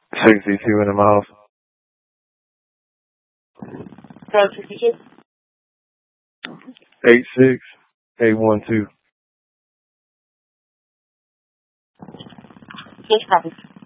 62 in the mouth. Code 62. 86812. Yes, copy.